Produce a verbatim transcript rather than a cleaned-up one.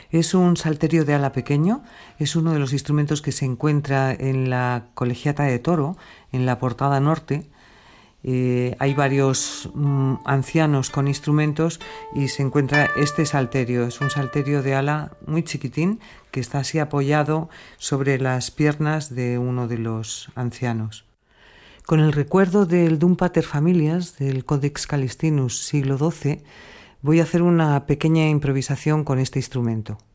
Es un salterio de ala pequeño, es uno de los instrumentos que se encuentra en la Colegiata de Toro, en la portada norte. Eh, hay varios mm, ancianos con instrumentos y se encuentra este salterio. Es un salterio de ala muy chiquitín que está así apoyado sobre las piernas de uno de los ancianos. Con el recuerdo del Dum Pater Familias, del Codex Calistinus siglo doce, voy a hacer una pequeña improvisación con este instrumento.